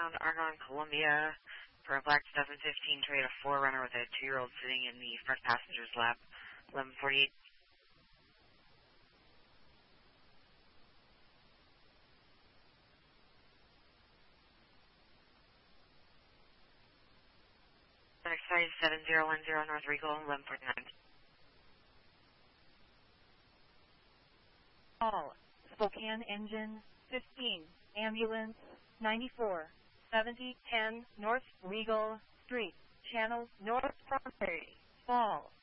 southbound Argonne, Columbia for a black 2015 Toyota 4Runner with a 2-year-old sitting in the front passenger's lap. 1148. Next side 7010 North Regal, 1149. Call Spokane Engine 15, Ambulance 94, 7010 North Regal Street, Channel North Primary, Fall.